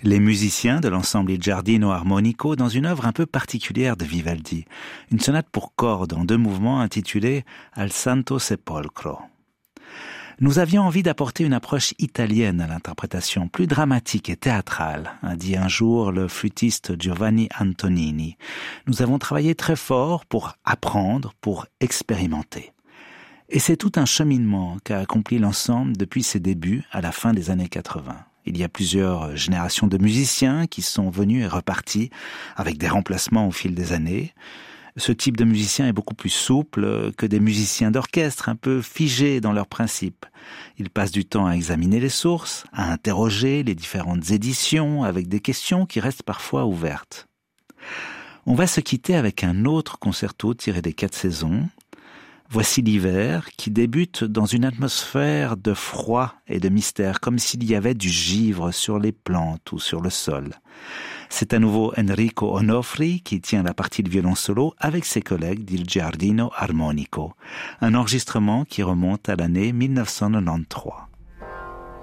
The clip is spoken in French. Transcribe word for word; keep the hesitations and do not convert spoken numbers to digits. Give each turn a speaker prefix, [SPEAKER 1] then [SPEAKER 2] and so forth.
[SPEAKER 1] Les musiciens de l'ensemble Il Giardino Armonico dans une œuvre un peu particulière de Vivaldi, une sonate pour cordes en deux mouvements intitulée Al Santo Sepolcro. Nous avions envie d'apporter une approche italienne à l'interprétation, plus dramatique et théâtrale, a dit un jour le flûtiste Giovanni Antonini. Nous avons travaillé très fort pour apprendre, pour expérimenter. Et c'est tout un cheminement qu'a accompli l'ensemble depuis ses débuts à la fin des années quatre-vingts. Il y a plusieurs générations de musiciens qui sont venus et repartis avec des remplacements au fil des années. Ce type de musicien est beaucoup plus souple que des musiciens d'orchestre, un peu figés dans leurs principes. Ils passent du temps à examiner les sources, à interroger les différentes éditions avec des questions qui restent parfois ouvertes. On va se quitter avec un autre concerto tiré des quatre saisons. Voici l'hiver qui débute dans une atmosphère de froid et de mystère, comme s'il y avait du givre sur les plantes ou sur le sol. C'est à nouveau Enrico Onofri qui tient la partie de violon solo avec ses collègues d'Il Giardino Armonico. Un enregistrement qui remonte à l'année mille neuf cent quatre-vingt-treize.